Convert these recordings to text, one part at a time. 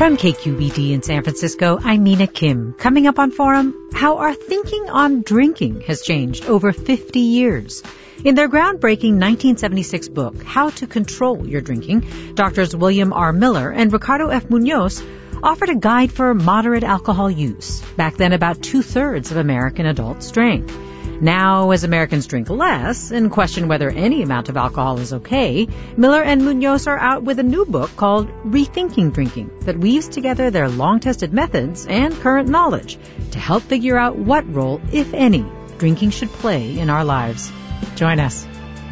From KQED in San Francisco, I'm Mina Kim. Coming up on Forum, how our thinking on drinking has changed over 50 years. In their groundbreaking 1976 book, How to Control Your Drinking, Drs. William R. Miller and Ricardo F. Munoz offered a guide for moderate alcohol use. Back then, about 2/3 of American adults drank. Now, as Americans drink less and question whether any amount of alcohol is okay, Miller and Munoz are out with a new book called Rethinking Drinking that weaves together their long-tested methods and current knowledge to help figure out what role, if any, drinking should play in our lives. Join us.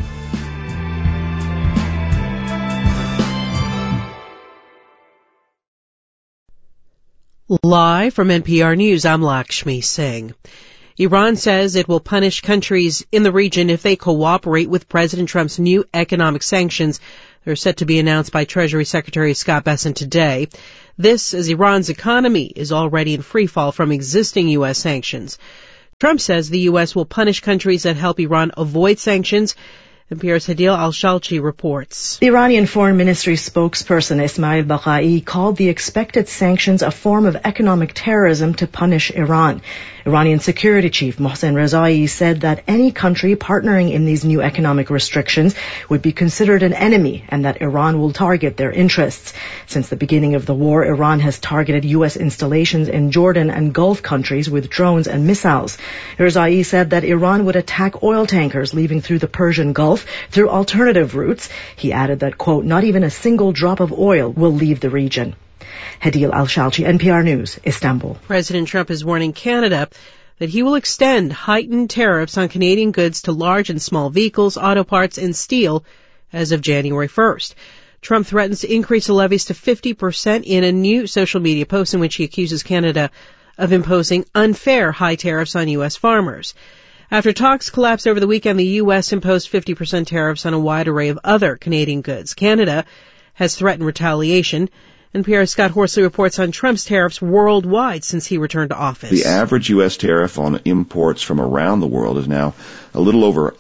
Live from NPR News, I'm Lakshmi Singh. Iran says it will punish countries in the region if they cooperate with President Trump's new economic sanctions. They're set to be announced by Treasury Secretary Scott Bessent today. This as Iran's economy is already in free fall from existing U.S. sanctions. Trump says the U.S. will punish countries that help Iran avoid sanctions. NPR's Hadil Al-Shalchi reports. The Iranian Foreign Ministry spokesperson Ismail Baqai called the expected sanctions a form of economic terrorism to punish Iran. Iranian Security Chief Mohsen Rezai said that any country partnering in these new economic restrictions would be considered an enemy and that Iran will target their interests. Since the beginning of the war, Iran has targeted U.S. installations in Jordan and Gulf countries with drones and missiles. Rezai said that Iran would attack oil tankers leaving through the Persian Gulf through alternative routes. He added that, quote, not even a single drop of oil will leave the region. Hadil Al-Shalchi, NPR News, Istanbul. President Trump is warning Canada that he will extend heightened tariffs on Canadian goods to large and small vehicles, auto parts, and steel as of January 1st. Trump threatens to increase the levies to 50% in a new social media post in which he accuses Canada of imposing unfair high tariffs on U.S. farmers. After talks collapsed over the weekend, the U.S. imposed 50% tariffs on a wide array of other Canadian goods. Canada has threatened retaliation. NPR's Scott Horsley reports on Trump's tariffs worldwide since he returned to office. The average U.S. tariff on imports from around the world is now a little over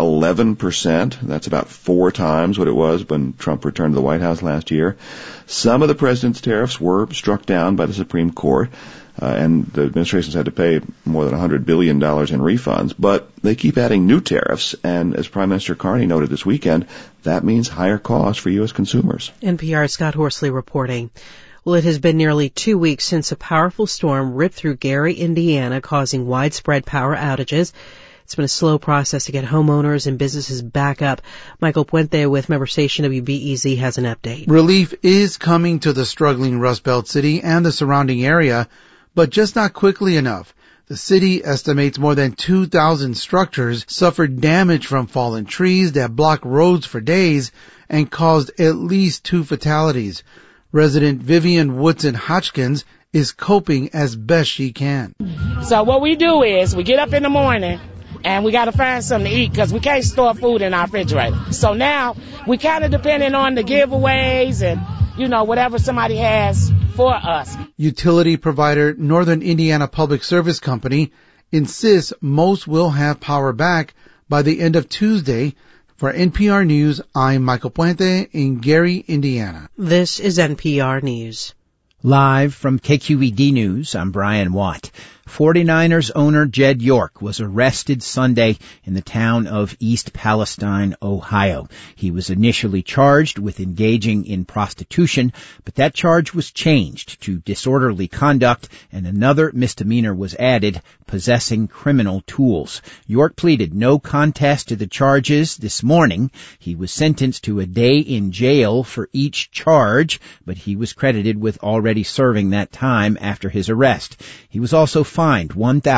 11%. That's about 4 times what it was when Trump returned to the White House last year. Some of the president's tariffs were struck down by the Supreme Court, and the administration's had to pay more than $100 billion in refunds. But they keep adding new tariffs, and as Prime Minister Carney noted this weekend, that means higher costs for U.S. consumers. NPR's Scott Horsley reporting. Well, it has been nearly 2 weeks since a powerful storm ripped through Gary, Indiana, causing widespread power outages. It's been a slow process to get homeowners and businesses back up. Michael Puente with member station WBEZ has an update. Relief is coming to the struggling Rust Belt city and the surrounding area, but just not quickly enough. The city estimates more than 2,000 structures suffered damage from fallen trees that blocked roads for days and caused at least 2 fatalities. Resident Vivian Woodson Hodgkins is coping as best she can. So what we do is we get up in the morning and we got to find something to eat because we can't store food in our refrigerator. So now we kind of depending on the giveaways and, whatever somebody has for us. Utility provider Northern Indiana Public Service Company insists most will have power back by the end of Tuesday. For NPR News, I'm Michael Puente in Gary, Indiana. This is NPR News. Live from KQED News, I'm Brian Watt. 49ers owner Jed York was arrested Sunday in the town of East Palestine, Ohio. He was initially charged with engaging in prostitution, but that charge was changed to disorderly conduct, and another misdemeanor was added, possessing criminal tools. York pleaded no contest to the charges this morning. He was sentenced to a day in jail for each charge, but he was credited with already serving that time after his arrest. He was also fined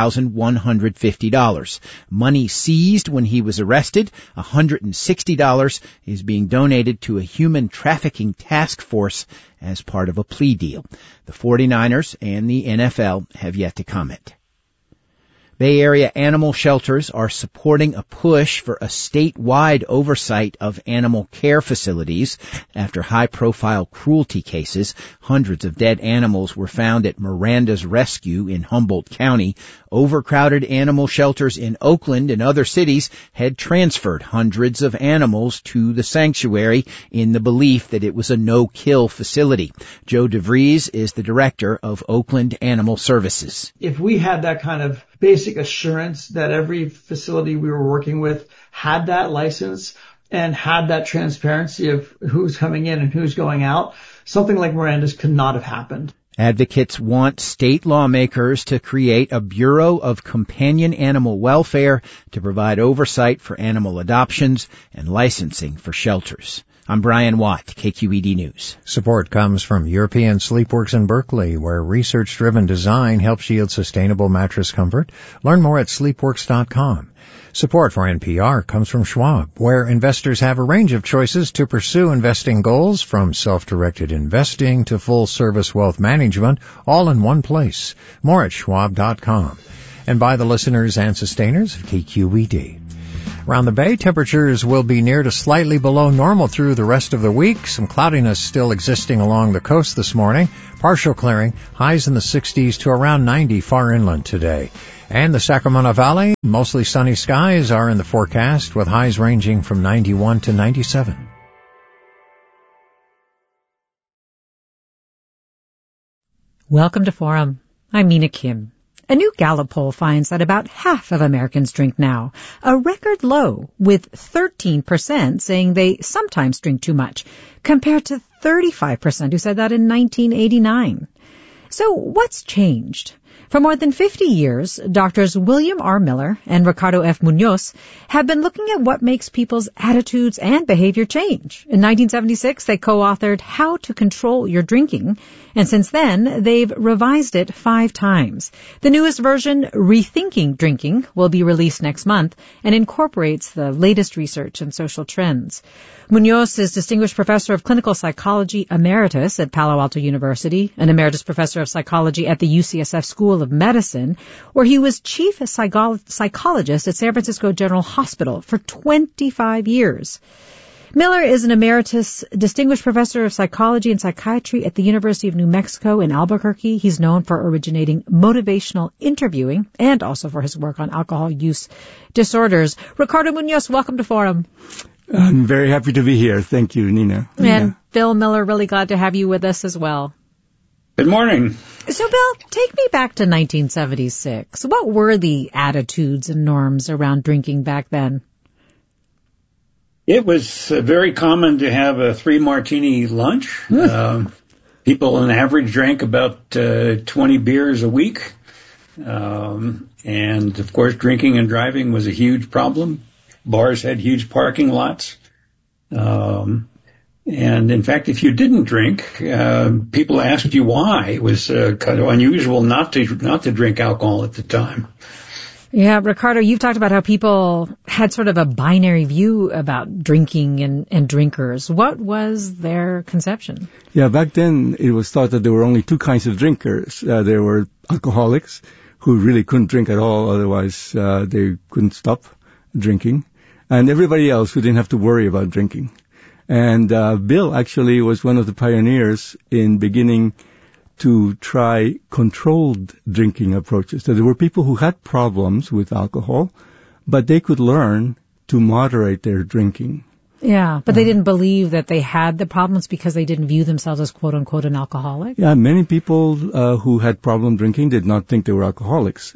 $1,150. Money seized when he was arrested, $160, is being donated to a human trafficking task force as part of a plea deal. The 49ers and the NFL have yet to comment. Bay Area animal shelters are supporting a push for a statewide oversight of animal care facilities after high-profile cruelty cases. Hundreds of dead animals were found at Miranda's Rescue in Humboldt County. Overcrowded animal shelters in Oakland and other cities had transferred hundreds of animals to the sanctuary in the belief that it was a no-kill facility. Joe DeVries is the director of Oakland Animal Services. If we had that kind of basic assurance that every facility we were working with had that license and had that transparency of who's coming in and who's going out, something like Miranda's could not have happened. Advocates want state lawmakers to create a Bureau of Companion Animal Welfare to provide oversight for animal adoptions and licensing for shelters. I'm Brian Watt, KQED News. Support comes from European Sleepworks in Berkeley, where research-driven design helps yield sustainable mattress comfort. Learn more at sleepworks.com. Support for NPR comes from Schwab, where investors have a range of choices to pursue investing goals, from self-directed investing to full-service wealth management, all in one place. More at schwab.com. And by the listeners and sustainers of KQED. Around the Bay, temperatures will be near to slightly below normal through the rest of the week. Some cloudiness still existing along the coast this morning. Partial clearing, highs in the 60s to around 90 far inland today. And the Sacramento Valley, mostly sunny skies are in the forecast, with highs ranging from 91 to 97. Welcome to Forum. I'm Mina Kim. A new Gallup poll finds that about half of Americans drink now, a record low, with 13% saying they sometimes drink too much, compared to 35% who said that in 1989. So what's changed? For more than 50 years, Drs. William R. Miller and Ricardo F. Munoz have been looking at what makes people's attitudes and behavior change. In 1976, they co-authored How to Control Your Drinking, and since then, they've revised it 5 times. The newest version, Rethinking Drinking, will be released next month and incorporates the latest research and social trends. Munoz is Distinguished Professor of Clinical Psychology Emeritus at Palo Alto University, an Emeritus Professor of Psychology at the UCSF School of Medicine, where he was Chief Psychologist at San Francisco General Hospital for 25 years. Miller is an Emeritus Distinguished Professor of Psychology and Psychiatry at the University of New Mexico in Albuquerque. He's known for originating motivational interviewing and also for his work on alcohol use disorders. Ricardo Munoz, welcome to Forum. I'm very happy to be here. Thank you, Nina. And Bill Miller, really glad to have you with us as well. Good morning. So, Bill, take me back to 1976. What were the attitudes and norms around drinking back then? It was very common to have a 3-martini lunch. People on average drank about 20 beers a week. And, of course, drinking and driving was a huge problem. Bars had huge parking lots. And in fact, if you didn't drink, people asked you why. It was kind of unusual not to drink alcohol at the time. Yeah, Ricardo, you've talked about how people had sort of a binary view about drinking and drinkers. What was their conception? Yeah, back then it was thought that there were only 2 kinds of drinkers. There were alcoholics who really couldn't drink at all, otherwise they couldn't stop drinking, and everybody else who didn't have to worry about drinking. And Bill actually was one of the pioneers in beginning to try controlled drinking approaches. So there were people who had problems with alcohol, but they could learn to moderate their drinking. Yeah, but they didn't believe that they had the problems because they didn't view themselves as quote-unquote an alcoholic? Yeah, many people who had problem drinking did not think they were alcoholics.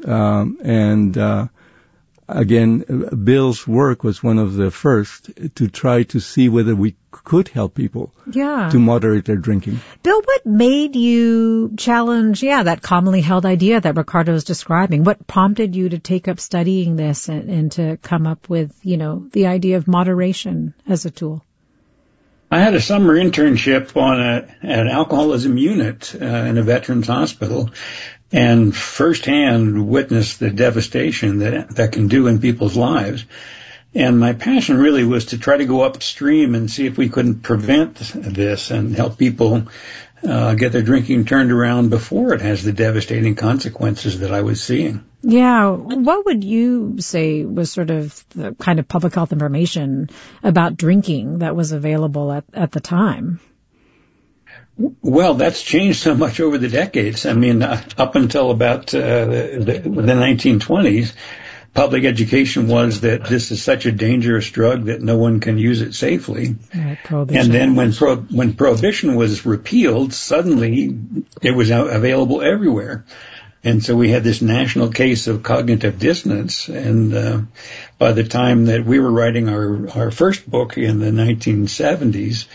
Again, Bill's work was one of the first to try to see whether we could help people to moderate their drinking. Bill, what made you challenge, that commonly held idea that Ricardo is describing? What prompted you to take up studying this and to come up with, the idea of moderation as a tool? I had a summer internship on an alcoholism unit in a veterans hospital, and firsthand witnessed the devastation that can do in people's lives. And my passion really was to try to go upstream and see if we couldn't prevent this and help people get their drinking turned around before it has the devastating consequences that I was seeing. Yeah. What would you say was sort of the kind of public health information about drinking that was available at the time? Well, that's changed so much over the decades. I mean, up until about the 1920s, public education was that this is such a dangerous drug that no one can use it safely. Right, and then when prohibition was repealed, suddenly it was available everywhere. And so we had this national case of cognitive dissonance. And by the time that we were writing our first book in the 1970s,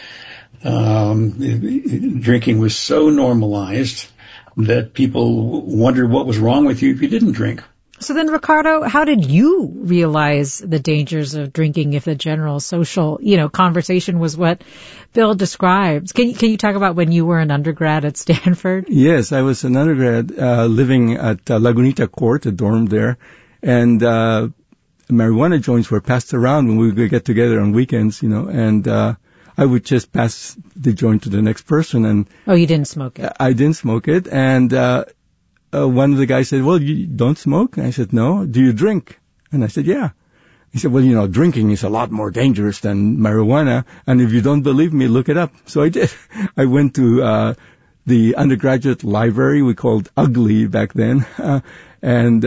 drinking was so normalized that people wondered what was wrong with you if you didn't drink. So then, Ricardo, how did you realize the dangers of drinking if the general social, conversation was what Bill describes? Can you talk about when you were an undergrad at Stanford? Yes, I was an undergrad living at Lagunita Court, a dorm there, and marijuana joints were passed around when we would get together on weekends, and I would just pass the joint to the next person. And oh, you didn't smoke it? I didn't smoke it, and one of the guys said, well, you don't smoke? And I said, no. Do you drink? And I said, yeah. He said, well, drinking is a lot more dangerous than marijuana, and if you don't believe me, look it up. So I did. I went to the undergraduate library we called Ugly back then, and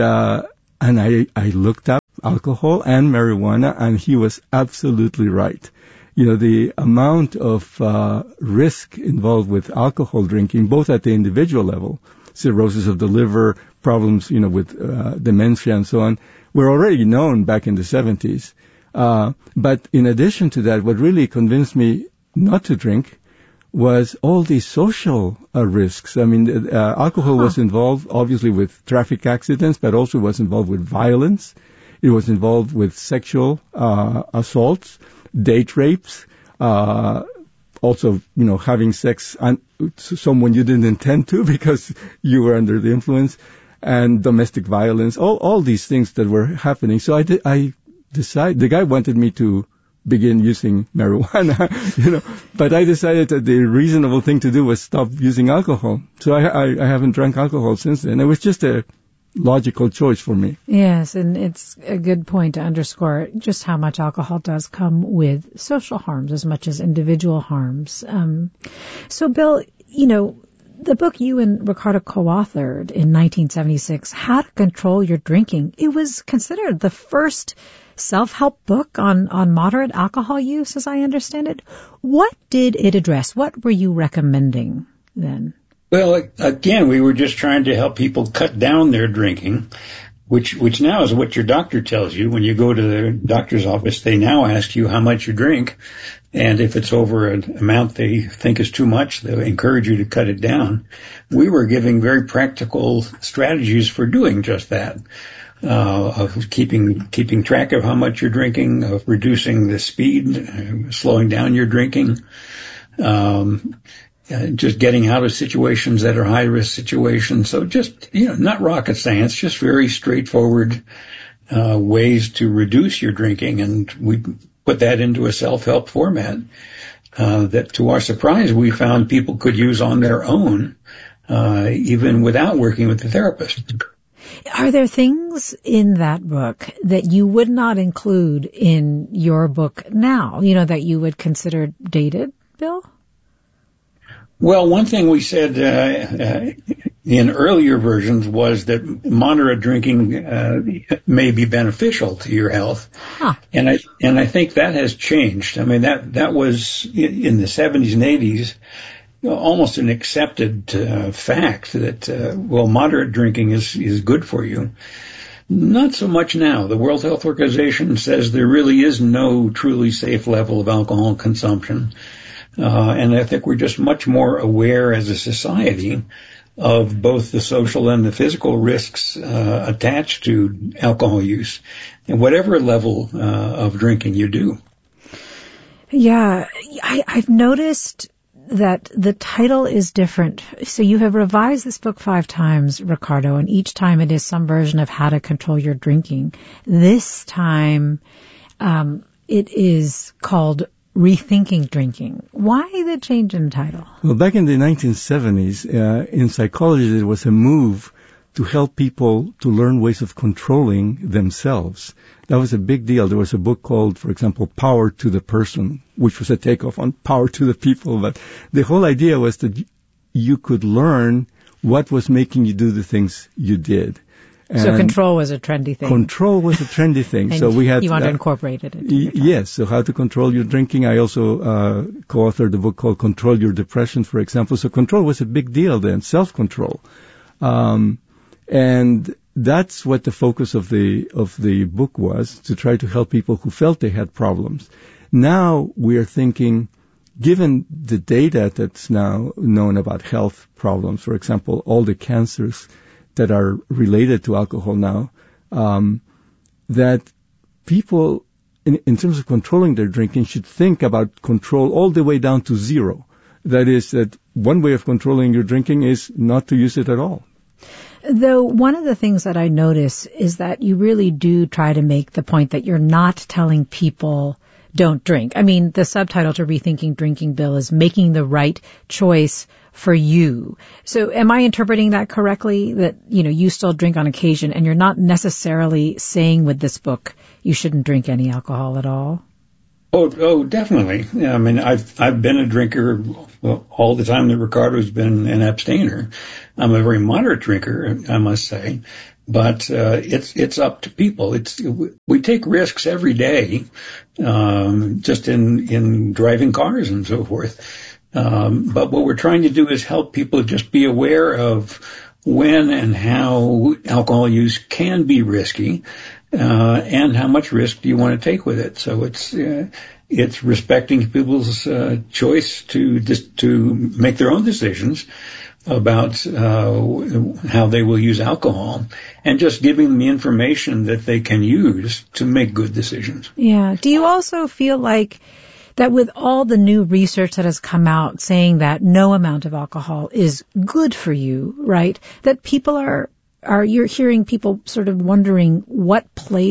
I looked up alcohol and marijuana, and he was absolutely right. The amount of risk involved with alcohol drinking, both at the individual level, cirrhosis of the liver, problems, with dementia and so on, were already known back in the 70s. But in addition to that, what really convinced me not to drink was all these social risks. I mean, alcohol was involved, obviously, with traffic accidents, but also was involved with violence. It was involved with sexual assaults, date rapes, also, having sex on someone you didn't intend to because you were under the influence, and domestic violence, all these things that were happening. So I decided, the guy wanted me to begin using marijuana, but I decided that the reasonable thing to do was stop using alcohol. So I haven't drank alcohol since then. It was just a logical choice for me. Yes, and it's a good point to underscore just how much alcohol does come with social harms as much as individual harms. So, Bill, the book you and Ricardo co-authored in 1976, How to Control Your Drinking, it was considered the first self-help book on moderate alcohol use, as I understand it. What did it address? What were you recommending then? Well, again, we were just trying to help people cut down their drinking, which now is what your doctor tells you. When you go to the doctor's office, they now ask you how much you drink. And if it's over an amount they think is too much, they'll encourage you to cut it down. We were giving very practical strategies for doing just that, of keeping track of how much you're drinking, of reducing the speed, slowing down your drinking, just getting out of situations that are high-risk situations. So just, not rocket science, just very straightforward ways to reduce your drinking. And we put that into a self-help format that, to our surprise, we found people could use on their own, even without working with the therapist. Are there things in that book that you would not include in your book now, that you would consider dated, Bill? Well, one thing we said in earlier versions was that moderate drinking may be beneficial to your health, and I think that has changed. I mean, that was in the 70s and 80s almost an accepted fact that moderate drinking is good for you. Not so much now. The World Health Organization says there really is no truly safe level of alcohol consumption. And I think we're just much more aware as a society of both the social and the physical risks attached to alcohol use, and whatever level of drinking you do. Yeah, I've noticed that the title is different. So you have revised this book 5 times, Ricardo, and each time it is some version of How to Control Your Drinking. This time, it is called Rethinking Drinking. Why the change in title? Well, back in the 1970s, in psychology, there was a move to help people to learn ways of controlling themselves. That was a big deal. There was a book called, for example, Power to the Person, which was a takeoff on Power to the People. But the whole idea was that you could learn what was making you do the things you did. And so control was a trendy thing. Control was a trendy thing. And so we had you want to incorporate it into yes. So how to control your drinking. I also co-authored a book called Control Your Depression, for example. So control was a big deal then. Self-control. And that's what the focus of the book was, to try to help people who felt they had problems. Now we are thinking, given the data that's now known about health problems, for example, all the cancers that are related to alcohol now, that people, in terms of controlling their drinking, should think about control all the way down to zero. That is, that one way of controlling your drinking is not to use it at all. Though one of the things that I notice is that you really do try to make the point that you're not telling people don't drink. I mean, the subtitle to Rethinking Drinking, Bill, is making the right choice for you. So am I interpreting that correctly, that, you still drink on occasion and you're not necessarily saying with this book you shouldn't drink any alcohol at all? Oh, definitely. I mean, I've been a drinker all the time that Ricardo's been an abstainer. I'm a very moderate drinker, I must say, but it's up to people. We take risks every day, just in driving cars and so forth. But what we're trying to do is help people just be aware of when and how alcohol use can be risky. And how much risk do you want to take with it? So it's respecting people's choice to make their own decisions about how they will use alcohol, and just giving them the information that they can use to make good decisions. Yeah. Do you also feel like that with all the new research that has come out saying that no amount of alcohol is good for you, right, that people you're hearing people sort of wondering what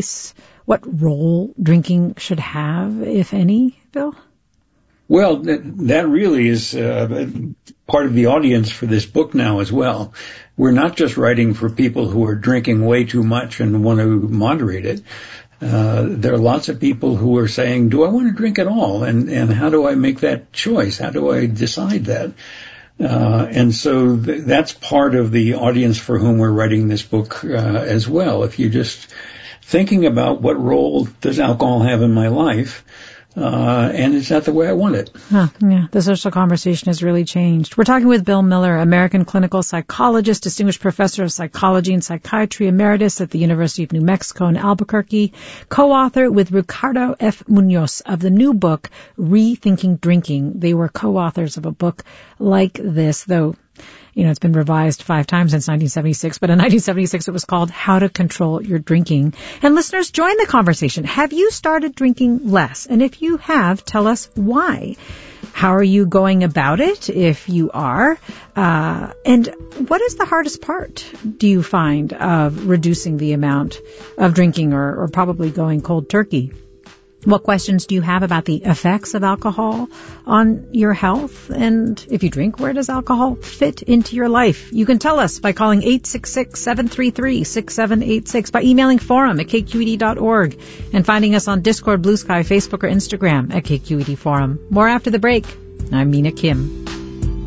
role drinking should have, if any, Bill? Well, that really is part of the audience for this book now as well. We're not just writing for people who are drinking way too much and want to moderate it. There are lots of people who are saying, do I want to drink at all? And how do I make that choice? How do I decide that? And so that's part of the audience for whom we're writing this book as well. If you're just thinking about what role does alcohol have in my life, and is that the way I want it? Yeah, the social conversation has really changed. We're talking with Bill Miller, American clinical psychologist, distinguished professor of psychology and psychiatry emeritus at the University of New Mexico in Albuquerque, co-author with Ricardo F. Munoz of the new book, Rethinking Drinking. They were co-authors of a book like this, though it's been revised 5 times since 1976, but in 1976 it was called How to Control Your Drinking. And listeners, join the conversation. Have you started drinking less? And if you have, tell us why. How are you going about it, if you are? And what is the hardest part, do you find, of reducing the amount of drinking or probably going cold turkey? What questions do you have about the effects of alcohol on your health? And if you drink, where does alcohol fit into your life? You can tell us by calling 866-733-6786, by emailing forum@kqed.org, and finding us on Discord, Blue Sky, Facebook, or Instagram at KQED Forum. More after the break. I'm Mina Kim.